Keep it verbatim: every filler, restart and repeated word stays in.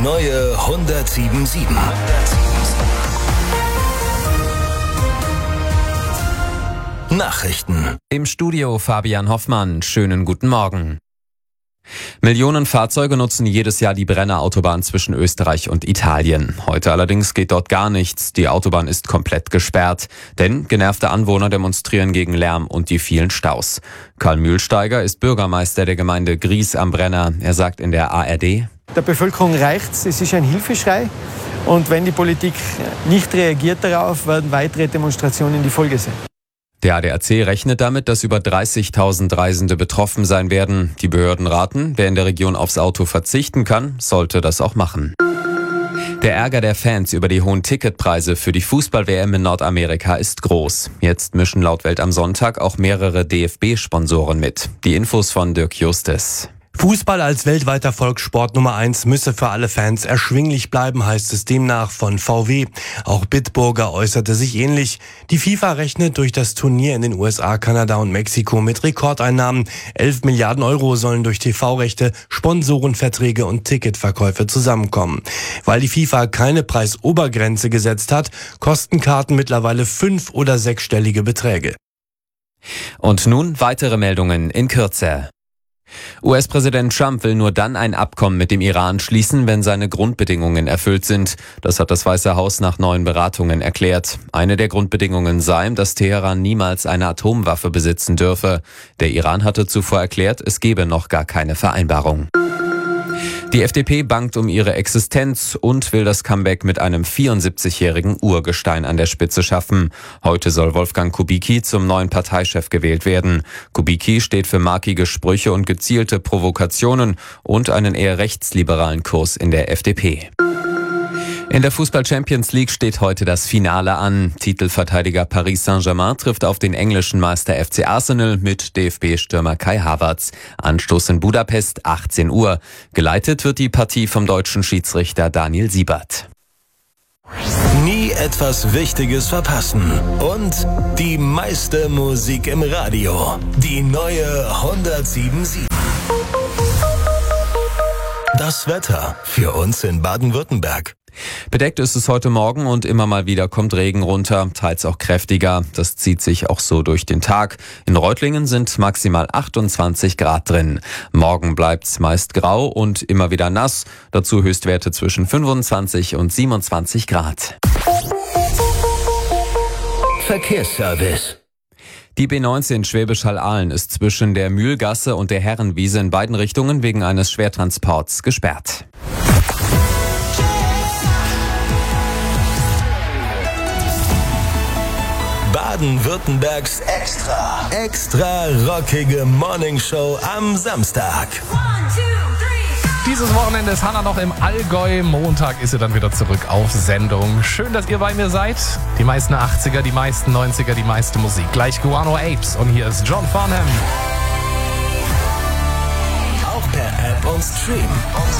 neue hundertsieben Komma sieben. Nachrichten. Im Studio Fabian Hoffmann. Schönen guten Morgen. Millionen Fahrzeuge nutzen jedes Jahr die Brenner-Autobahn zwischen Österreich und Italien. Heute allerdings geht dort gar nichts. Die Autobahn ist komplett gesperrt. Denn genervte Anwohner demonstrieren gegen Lärm und die vielen Staus. Karl Mühlsteiger ist Bürgermeister der Gemeinde Gries am Brenner. Er sagt in der A R D: Der Bevölkerung reicht's. Es ist ein Hilfeschrei. Und wenn die Politik nicht reagiert darauf, werden weitere Demonstrationen die Folge sein. Der A D A C rechnet damit, dass über dreißigtausend Reisende betroffen sein werden. Die Behörden raten, wer in der Region aufs Auto verzichten kann, sollte das auch machen. Der Ärger der Fans über die hohen Ticketpreise für die Fußball-W M in Nordamerika ist groß. Jetzt mischen laut Welt am Sonntag auch mehrere D F B-Sponsoren mit. Die Infos von Dirk Justus. Fußball als weltweiter Volkssport Nummer eins müsse für alle Fans erschwinglich bleiben, heißt es demnach von V W. Auch Bitburger äußerte sich ähnlich. Die FIFA rechnet durch das Turnier in den U S A, Kanada und Mexiko mit Rekordeinnahmen. elf Milliarden Euro sollen durch T V-Rechte, Sponsorenverträge und Ticketverkäufe zusammenkommen. Weil die FIFA keine Preisobergrenze gesetzt hat, kosten Karten mittlerweile fünf- oder sechsstellige Beträge. Und nun weitere Meldungen in Kürze. U S-Präsident Trump will nur dann ein Abkommen mit dem Iran schließen, wenn seine Grundbedingungen erfüllt sind. Das hat das Weiße Haus nach neuen Beratungen erklärt. Eine der Grundbedingungen sei, dass Teheran niemals eine Atomwaffe besitzen dürfe. Der Iran hatte zuvor erklärt, es gebe noch gar keine Vereinbarung. Die F D P bangt um ihre Existenz und will das Comeback mit einem vierundsiebzigjährigen Urgestein an der Spitze schaffen. Heute soll Wolfgang Kubicki zum neuen Parteichef gewählt werden. Kubicki steht für markige Sprüche und gezielte Provokationen und einen eher rechtsliberalen Kurs in der F D P. In der Fußball-Champions League steht heute das Finale an. Titelverteidiger Paris Saint-Germain trifft auf den englischen Meister F C Arsenal mit D F B-Stürmer Kai Havertz. Anstoß in Budapest, achtzehn Uhr. Geleitet wird die Partie vom deutschen Schiedsrichter Daniel Siebert. Nie etwas Wichtiges verpassen. Und die meiste Musik im Radio. Die neue hundertsieben Komma sieben. Das Wetter für uns in Baden-Württemberg. Bedeckt ist es heute Morgen und immer mal wieder kommt Regen runter, teils auch kräftiger. Das zieht sich auch so durch den Tag. In Reutlingen sind maximal achtundzwanzig Grad drin. Morgen bleibt's meist grau und immer wieder nass. Dazu Höchstwerte zwischen fünfundzwanzig und siebenundzwanzig Grad. Verkehrsservice. Die B neunzehn Schwäbisch Hall-Aalen ist zwischen der Mühlgasse und der Herrenwiese in beiden Richtungen wegen eines Schwertransports gesperrt. Baden-Württembergs extra, extra rockige Morningshow am Samstag. Dieses Wochenende ist Hannah noch im Allgäu. Montag ist sie dann wieder zurück auf Sendung. Schön, dass ihr bei mir seid. Die meisten achtziger, die meisten neunziger, die meiste Musik. Gleich Guano Apes und hier ist John Farnham. Auch per App und Stream.